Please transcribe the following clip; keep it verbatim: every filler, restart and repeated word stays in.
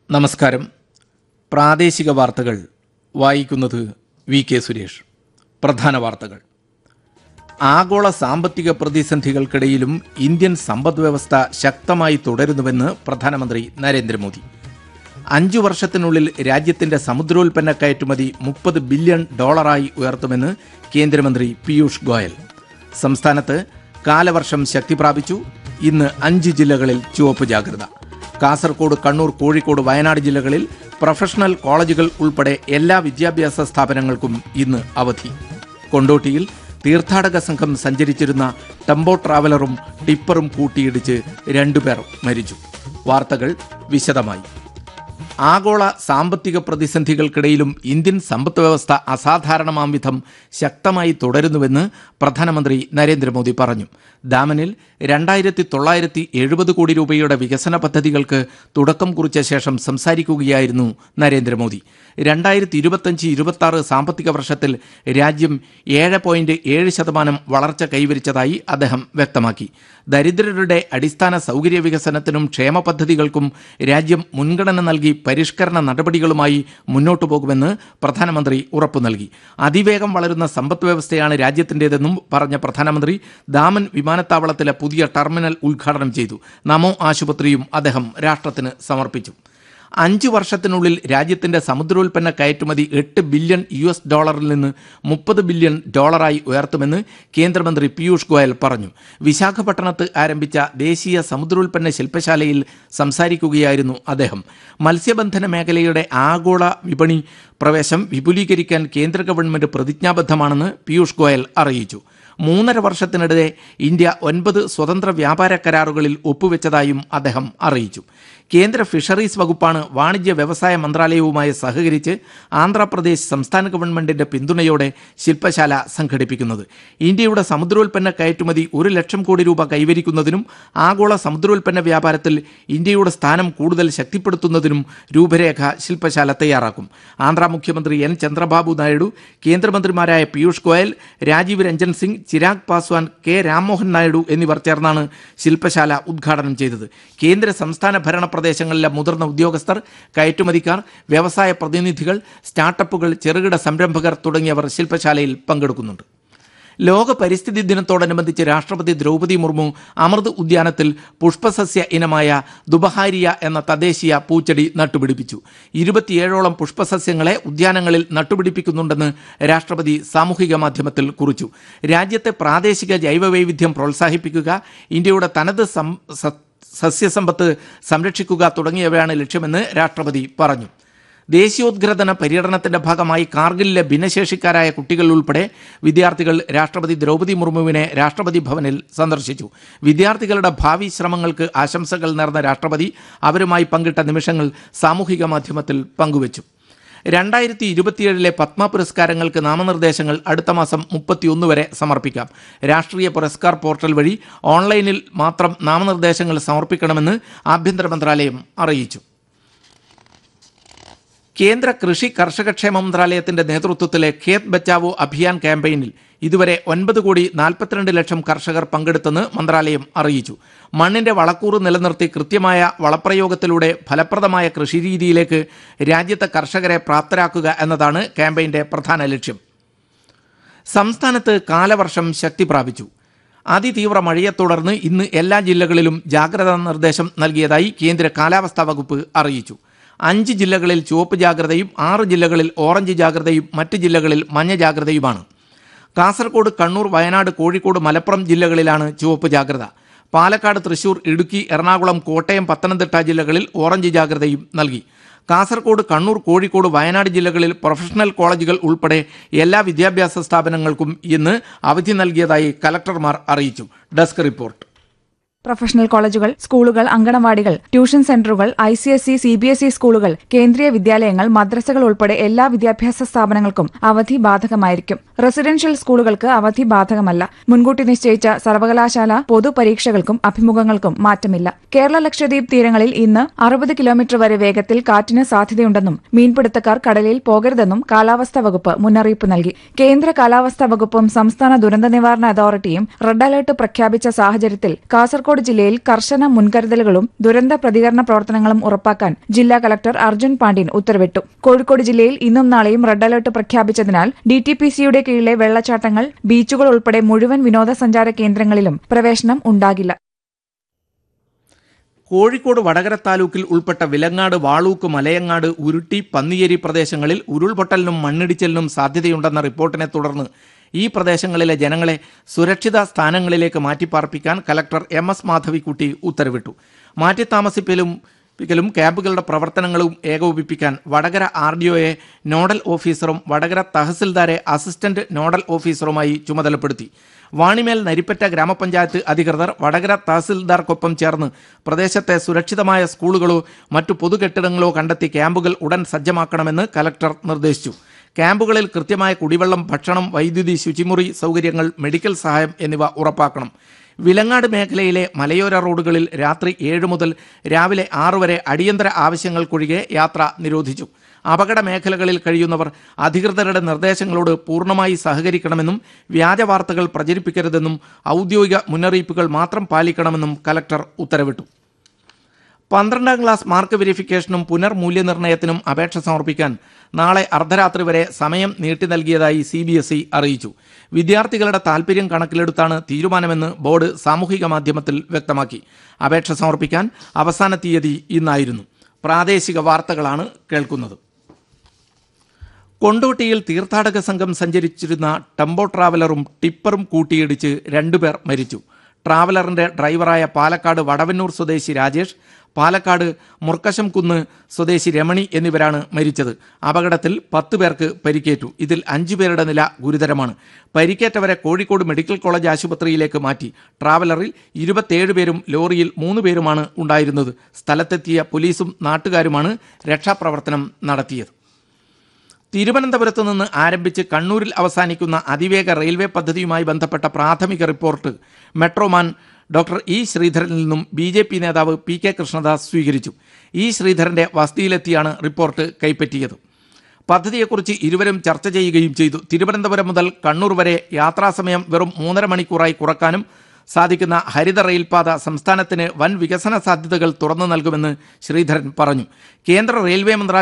നമസ്കാരം. പ്രാദേശിക വാർത്തകൾ വായിക്കുന്നത് വി കെ സുരേഷ്. പ്രധാന വാർത്തകൾ. ആഗോള സാമ്പത്തിക പ്രതിസന്ധികൾക്കിടയിലും ഇന്ത്യൻ സമ്പദ്വ്യവസ്ഥ ശക്തമായി തുടരുന്നുവെന്ന് പ്രധാനമന്ത്രി നരേന്ദ്രമോദി. അഞ്ചു വർഷത്തിനുള്ളിൽ രാജ്യത്തിന്റെ സമുദ്രോൽപ്പന്ന കയറ്റുമതി മുപ്പത് ബില്യൺ ഡോളറായി ഉയർത്തുമെന്ന് കേന്ദ്രമന്ത്രി പീയൂഷ് ഗോയൽ. സംസ്ഥാനത്ത് കാലവർഷം ശക്തി പ്രാപിച്ചു. ഇന്ന് അഞ്ച് ജില്ലകളിൽ ചുവപ്പ് ജാഗ്രത. കാസർഗോഡ്, കണ്ണൂർ, കോഴിക്കോട്, വയനാട് ജില്ലകളിൽ പ്രൊഫഷണൽ കോളേജുകൾ ഉൾപ്പെടെ എല്ലാ വിദ്യാഭ്യാസ സ്ഥാപനങ്ങൾക്കും ഇന്ന് അവധി. കൊണ്ടോട്ടിയിൽ തീർത്ഥാടക സംഘം സഞ്ചരിച്ചിരുന്ന ടെമ്പോ ട്രാവലറും ടിപ്പറും കൂട്ടിയിടിച്ച് രണ്ടുപേർ മരിച്ചു. വാർത്തകൾ വിശദമായി. ആഗോള സാമ്പത്തിക പ്രതിസന്ധികൾക്കിടയിലും ഇന്ത്യൻ സമ്പദ് വ്യവസ്ഥ അസാധാരണമാം വിധം ശക്തമായി തുടരുന്നുവെന്ന് പ്രധാനമന്ത്രി നരേന്ദ്രമോദി പറഞ്ഞു. ദാമനിൽ രണ്ടായിരത്തി തൊള്ളായിരത്തി എഴുപത് കോടി രൂപയുടെ വികസന പദ്ധതികൾക്ക് തുടക്കം കുറിച്ച ശേഷം സംസാരിക്കുകയായിരുന്നു നരേന്ദ്രമോദി. രണ്ടായിരത്തി ഇരുപത്തഞ്ച് ഇരുപത്തി ആറ് സാമ്പത്തിക വർഷത്തിൽ രാജ്യം ഏഴ് പോയിന്റ് ഏഴ് ശതമാനം വളർച്ച കൈവരിച്ചതായി അദ്ദേഹം വ്യക്തമാക്കി. ദരിദ്രരുടെ അടിസ്ഥാന സൗകര്യ വികസനത്തിനും ക്ഷേമ പദ്ധതികൾക്കും രാജ്യം മുൻഗണന നൽകി പരിഷ്കരണ നടപടികളുമായി മുന്നോട്ടു പോകുമെന്ന് പ്രധാനമന്ത്രി ഉറപ്പു നൽകി. അതിവേഗം വളരുന്ന സമ്പദ് വ്യവസ്ഥയാണ് രാജ്യത്തിൻ്റെതെന്നും പറഞ്ഞ പ്രധാനമന്ത്രി ദാമൻ വിമാനത്താവളത്തിലെ പുതിയ ടെർമിനൽ ഉദ്ഘാടനം ചെയ്തു. നമോ ആശുപത്രിയും അദ്ദേഹം രാഷ്ട്രത്തിന് സമർപ്പിച്ചു. അഞ്ചു വർഷത്തിനുള്ളിൽ രാജ്യത്തിന്റെ സമുദ്രോൽപ്പന്ന കയറ്റുമതി എട്ട് ബില്യൺ യു എസ് ഡോളറിൽ നിന്ന് മുപ്പത് ബില്യൺ ഡോളറായി ഉയർത്തുമെന്ന് കേന്ദ്രമന്ത്രി പീയൂഷ് ഗോയൽ പറഞ്ഞു. വിശാഖപട്ടണത്ത് ആരംഭിച്ച ദേശീയ സമുദ്രോൽപ്പന്ന ശില്പശാലയിൽ സംസാരിക്കുകയായിരുന്നു അദ്ദേഹം. മത്സ്യബന്ധന മേഖലയുടെ ആഗോള വിപണി പ്രവേശം വിപുലീകരിക്കാൻ കേന്ദ്ര ഗവൺമെന്റ് പ്രതിജ്ഞാബദ്ധമാണെന്ന് പീയൂഷ് ഗോയൽ അറിയിച്ചു. മൂന്നര വർഷത്തിനിടെ ഇന്ത്യ ഒൻപത് സ്വതന്ത്ര വ്യാപാര കരാറുകളിൽ ഒപ്പുവെച്ചതായും അദ്ദേഹം അറിയിച്ചു. കേന്ദ്ര ഫിഷറീസ് വകുപ്പാണ് വാണിജ്യ വ്യവസായ മന്ത്രാലയവുമായി സഹകരിച്ച് ആന്ധ്രാപ്രദേശ് സംസ്ഥാന ഗവൺമെന്റിന്റെ പിന്തുണയോടെ ശില്പശാല സംഘടിപ്പിക്കുന്നത്. ഇന്ത്യയുടെ സമുദ്രോൽപ്പന്ന കയറ്റുമതി ഒരു ലക്ഷം കോടി രൂപ കൈവരിക്കുന്നതിനും ആഗോള സമുദ്രോൽപ്പന്ന വ്യാപാരത്തിൽ ഇന്ത്യയുടെ സ്ഥാനം കൂടുതൽ ശക്തിപ്പെടുത്തുന്നതിനും രൂപരേഖ ശില്പശാല തയ്യാറാക്കും. ആന്ധ്ര മുഖ്യമന്ത്രി എൻ ചന്ദ്രബാബു നായിഡു, കേന്ദ്രമന്ത്രിമാരായ പീയൂഷ് ഗോയൽ, രാജീവ് രഞ്ജൻ സിംഗ്, ചിരാഗ് പാസ്വാൻ, കെ രാംമോഹൻ നായിഡു എന്നിവർ ചേർന്നാണ് ശില്പശാല ഉദ്ഘാടനം ചെയ്തത്. കേന്ദ്ര സംസ്ഥാന ഭരണ പ്രദേശങ്ങളിലെ മുതിർന്ന ഉദ്യോഗസ്ഥർ, കയറ്റുമതിക്കാർ, വ്യവസായ പ്രതിനിധികൾ, സ്റ്റാർട്ടപ്പുകൾ, ചെറുകിട സംരംഭകർ തുടങ്ങിയവർ ശില്പശാലയിൽ പങ്കെടുക്കുന്നുണ്ട്. ലോക പരിസ്ഥിതി ദിനത്തോടനുബന്ധിച്ച് രാഷ്ട്രപതി ദ്രൗപദി മുർമു അമൃത് ഉദ്യാനത്തിൽ പുഷ്പസസ്യ ഇനമായ ദുബഹാരിയ എന്ന തദ്ദേശീയ പൂച്ചെടി നട്ടുപിടിപ്പിച്ചു. ഇരുപത്തിയേഴോളം പുഷ്പസസ്യങ്ങളെ ഉദ്യാനങ്ങളിൽ നട്ടുപിടിപ്പിക്കുന്നുണ്ടെന്ന് രാഷ്ട്രപതി സാമൂഹിക മാധ്യമത്തിൽ കുറിച്ചു. രാജ്യത്തെ പ്രാദേശിക ജൈവവൈവിധ്യം പ്രോത്സാഹിപ്പിക്കുക, ഇന്ത്യയുടെ തനത് സസ്യസമ്പത്ത് സംരക്ഷിക്കുക തുടങ്ങിയവയാണ് ലക്ഷ്യമെന്ന് രാഷ്ട്രപതി പറഞ്ഞു. ദേശീയോദ്ഗ്രഥന പര്യടനത്തിന്റെ ഭാഗമായി കാർഗിലിലെ ഭിന്നശേഷിക്കാരായ കുട്ടികൾ ഉൾപ്പെടെ വിദ്യാർത്ഥികൾ രാഷ്ട്രപതി ദ്രൗപദി മുർമുവിനെ രാഷ്ട്രപതി ഭവനിൽ സന്ദർശിച്ചു. വിദ്യാർത്ഥികളുടെ ഭാവി ശ്രമങ്ങൾക്ക് ആശംസകൾ നേർന്ന രാഷ്ട്രപതി അവരുമായി പങ്കിട്ട നിമിഷങ്ങൾ സാമൂഹിക മാധ്യമത്തിൽ പങ്കുവച്ചു. രണ്ടായിരത്തി ഇരുപത്തിയേഴിലെ പത്മ പുരസ്കാരങ്ങൾക്ക് നാമനിർദ്ദേശങ്ങൾ അടുത്ത മാസം മുപ്പത്തിയൊന്ന് വരെ സമർപ്പിക്കാം. രാഷ്ട്രീയ പുരസ്കാർ പോർട്ടൽ വഴി ഓൺലൈനിൽ മാത്രം നാമനിർദ്ദേശങ്ങൾ സമർപ്പിക്കണമെന്ന് ആഭ്യന്തര മന്ത്രാലയം അറിയിച്ചു. കേന്ദ്ര കൃഷി കർഷകക്ഷേമ മന്ത്രാലയത്തിന്റെ നേതൃത്വത്തിലെ ഖേത് ബച്ചാവോ അഭിയാൻ ക്യാമ്പയിനിൽ ഇതുവരെ ഒൻപത് കോടി നാൽപ്പത്തിരണ്ട് ലക്ഷം കർഷകർ പങ്കെടുത്തെന്ന് മന്ത്രാലയം അറിയിച്ചു. മണ്ണിന്റെ വളക്കൂറ് നിലനിർത്തി കൃത്യമായ വളപ്രയോഗത്തിലൂടെ ഫലപ്രദമായ കൃഷിരീതിയിലേക്ക് രാജ്യത്തെ കർഷകരെ പ്രാപ്തരാക്കുക എന്നതാണ് ക്യാമ്പയിന്റെ പ്രധാന ലക്ഷ്യം. സംസ്ഥാനത്ത് കാലവർഷം ശക്തി പ്രാപിച്ചു. അതിതീവ്ര മഴയെ തുടർന്ന് ഇന്ന് എല്ലാ ജില്ലകളിലും ജാഗ്രതാ നിർദ്ദേശം നൽകിയതായി കേന്ദ്ര കാലാവസ്ഥാ വകുപ്പ് അറിയിച്ചു. അഞ്ച് ജില്ലകളിൽ ചുവപ്പ് ജാഗ്രതയും ആറ് ജില്ലകളിൽ ഓറഞ്ച് ജാഗ്രതയും മറ്റ് ജില്ലകളിൽ മഞ്ഞ ജാഗ്രതയുമാണ്. കാസർഗോഡ്, കണ്ണൂർ, വയനാട്, കോഴിക്കോട്, മലപ്പുറം ജില്ലകളിലാണ് ചുവപ്പ് ജാഗ്രത. പാലക്കാട്, തൃശൂർ, ഇടുക്കി, എറണാകുളം, കോട്ടയം, പത്തനംതിട്ട ജില്ലകളിൽ ഓറഞ്ച് ജാഗ്രതയും നൽകി. കാസർഗോഡ്, കണ്ണൂർ, കോഴിക്കോട്, വയനാട് ജില്ലകളിൽ പ്രൊഫഷണൽ കോളേജുകൾ ഉൾപ്പെടെ എല്ലാ വിദ്യാഭ്യാസ സ്ഥാപനങ്ങൾക്കും ഇന്ന് അവധി നൽകിയതായി കലക്ടർമാർ അറിയിച്ചു. Desk report. പ്രൊഫഷണൽ കോളേജുകൾ, സ്കൂളുകൾ, അങ്കണവാടികൾ, ട്യൂഷൻ സെന്ററുകൾ, I C S E, C B S E സ്കൂളുകൾ, കേന്ദ്രീയ വിദ്യാലയങ്ങൾ, മദ്രസകൾ ഉൾപ്പെടെ എല്ലാ വിദ്യാഭ്യാസ സ്ഥാപനങ്ങൾക്കും അവധി ബാധകമായിരിക്കും. റെസിഡൻഷ്യൽ സ്കൂളുകൾക്ക് അവധി ബാധകമല്ല. മുൻകൂട്ടി നിശ്ചയിച്ച സർവകലാശാല പൊതുപരീക്ഷകൾക്കും അഭിമുഖങ്ങൾക്കും മാറ്റമില്ല. കേരള ലക്ഷദ്വീപ് തീരങ്ങളിൽ ഇന്ന് അറുപത് കിലോമീറ്റർ വരെ വേഗത്തിൽ കാറ്റിന് സാധ്യതയുണ്ടെന്നും മീൻപിടുത്തക്കാർ കടലിൽ പോകരുതെന്നും കാലാവസ്ഥാ വകുപ്പ് മുന്നറിയിപ്പ് നൽകി. കേന്ദ്ര കാലാവസ്ഥാ വകുപ്പും സംസ്ഥാന ദുരന്ത നിവാരണ അതോറിറ്റിയും റെഡ് അലർട്ട് പ്രഖ്യാപിച്ച സാഹചര്യത്തിൽ കാസർഗോഡ് കോഴിക്കോട് ജില്ലയിൽ കർശന മുൻകരുതലുകളും ദുരന്ത പ്രതികരണ പ്രവർത്തനങ്ങളും ഉറപ്പാക്കാൻ ജില്ലാ കലക്ടർ അർജുൻ പാണ്ഡ്യൻ ഉത്തരവിട്ടു. കോഴിക്കോട് ജില്ലയിൽ ഇന്നും നാളെയും red alert പ്രഖ്യാപിച്ചതിനാൽ D T P സിയുടെ കീഴിലെ വെള്ളച്ചാട്ടങ്ങൾ, ബീച്ചുകൾ ഉൾപ്പെടെ മുഴുവൻ വിനോദസഞ്ചാര കേന്ദ്രങ്ങളിലും പ്രവേശനം ഉണ്ടാകില്ല. കോഴിക്കോട് വടകര താലൂക്കിൽ ഉൾപ്പെട്ട വിലങ്ങാട്, വാളൂക്ക്, മലയങ്ങാട്, ഉരുട്ടി, പന്നിയേരി പ്രദേശങ്ങളിൽ ഉരുൾപൊട്ടലിനും മണ്ണിടിച്ചിലിനും സാധ്യതയുണ്ടെന്ന റിപ്പോർട്ടിനെ തുടർന്ന് ഈ പ്രദേശങ്ങളിലെ ജനങ്ങളെ സുരക്ഷിത സ്ഥാനങ്ങളിലേക്ക് മാറ്റിപ്പാർപ്പിക്കാൻ കലക്ടർ എം എസ് മാധവിക്കുട്ടി ഉത്തരവിട്ടു. മാറ്റിത്താമസിപ്പിക്കലും ിക്കലും ക്യാമ്പുകളുടെ പ്രവർത്തനങ്ങളും ഏകോപിപ്പിക്കാൻ വടകര ആർ ഡി ഒയെ നോഡൽ ഓഫീസറും വടകര തഹസിൽദാരെ അസിസ്റ്റന്റ് നോഡൽ ഓഫീസറുമായി ചുമതലപ്പെടുത്തി. വാണിമേൽ നരിപ്പറ്റ ഗ്രാമപഞ്ചായത്ത് അധികൃതർ വടകര തഹസിൽദാർക്കൊപ്പം ചേർന്ന് പ്രദേശത്തെ സുരക്ഷിതമായ സ്കൂളുകളോ മറ്റു പൊതുകെട്ടിടങ്ങളോ കണ്ടെത്തി ക്യാമ്പുകൾ ഉടൻ സജ്ജമാക്കണമെന്ന് കലക്ടർ നിർദ്ദേശിച്ചു. ക്യാമ്പുകളിൽ കൃത്യമായ കുടിവെള്ളം, ഭക്ഷണം, വൈദ്യുതി, ശുചിമുറി സൗകര്യങ്ങൾ, മെഡിക്കൽ സഹായം എന്നിവ ഉറപ്പാക്കണം. വിലങ്ങാട് മേഖലയിലെ മലയോര റോഡുകളിൽ രാത്രി ഏഴ് മുതൽ രാവിലെ ആറ് വരെ അടിയന്തര ആവശ്യങ്ങൾക്കൊഴികെ യാത്ര നിരോധിച്ചു. അപകട മേഖലകളിൽ കഴിയുന്നവർ അധികൃതരുടെ നിർദ്ദേശങ്ങളോട് പൂർണ്ണമായി സഹകരിക്കണമെന്നും വ്യാജ വാർത്തകൾ പ്രചരിപ്പിക്കരുതെന്നും ഔദ്യോഗിക മുന്നറിയിപ്പുകൾ മാത്രം പാലിക്കണമെന്നും കലക്ടർ ഉത്തരവിട്ടു. പന്ത്രണ്ടാം ക്ലാസ് മാർക്ക് വെരിഫിക്കേഷനും പുനർമൂല്യനിർണ്ണയത്തിനും അപേക്ഷ സമർപ്പിക്കാൻ നാളെ അർദ്ധരാത്രി വരെ സമയം നീട്ടി നൽകിയതായി സി ബി എസ് ഇ അറിയിച്ചു. വിദ്യാർത്ഥികളുടെ താൽപര്യം കണക്കിലെടുത്താണ് തീരുമാനമെന്ന് ബോർഡ് സാമൂഹിക മാധ്യമത്തിൽ വ്യക്തമാക്കി. അപേക്ഷ സമർപ്പിക്കാൻ അവസാന തീയതി ഇന്നായിരുന്നു. പ്രാദേശിക വാർത്തകളാണ് കേൾക്കുന്നത്. കൊണ്ടോട്ടിയിൽ തീർത്ഥാടക സംഘം സഞ്ചരിച്ചിരുന്ന ടെമ്പോ ട്രാവലറും ടിപ്പറും കൂട്ടിയിടിച്ച് രണ്ടുപേർ മരിച്ചു. ട്രാവലറിന്റെ ഡ്രൈവറായ പാലക്കാട് വടവന്നൂർ സ്വദേശി രാജേഷ്, പാലക്കാട് മുർക്കശം കുന്ന് സ്വദേശി രമണി എന്നിവരാണ് മരിച്ചത്. അപകടത്തിൽ പത്ത് പേർക്ക് പരിക്കേറ്റു. ഇതിൽ അഞ്ചു പേരുടെ നില ഗുരുതരമാണ്. പരിക്കേറ്റവരെ കോഴിക്കോട് മെഡിക്കൽ കോളേജ് ആശുപത്രിയിലേക്ക് മാറ്റി. ട്രാവലറിൽ ഇരുപത്തിയേഴ് പേരും ലോറിയിൽ മൂന്ന് പേരുമാണ് ഉണ്ടായിരുന്നത്. സ്ഥലത്തെത്തിയ പോലീസും നാട്ടുകാരുമാണ് രക്ഷാപ്രവർത്തനം നടത്തിയത്. തിരുവനന്തപുരത്ത് നിന്ന് ആരംഭിച്ച് കണ്ണൂരിൽ അവസാനിക്കുന്ന അതിവേഗ റെയിൽവേ പദ്ധതിയുമായി ബന്ധപ്പെട്ട പ്രാഥമിക റിപ്പോർട്ട് മെട്രോമാൻ ഡോക്ടർ ഇ ശ്രീധരനിൽ നിന്നും ബി ജെ പി നേതാവ് പി കെ കൃഷ്ണദാസ് സ്വീകരിച്ചു. E ശ്രീധരന്റെ വസതിയിലെത്തിയാണ് report കൈപ്പറ്റിയത്. പദ്ധതിയെക്കുറിച്ച് ഇരുവരും ചർച്ച ചെയ്യുകയും ചെയ്തു. തിരുവനന്തപുരം മുതൽ കണ്ണൂർ വരെ യാത്രാസമയം വെറും മൂന്നര മണിക്കൂറായി കുറക്കാനും സാധിക്കുന്ന ഹരിത റെയിൽപാത സംസ്ഥാനത്തിന് വൻ വികസന സാധ്യതകൾ തുറന്നു നൽകുമെന്ന് ശ്രീധരൻ പറഞ്ഞു. കേന്ദ്ര റെയിൽവേ മന്ത്രാലയം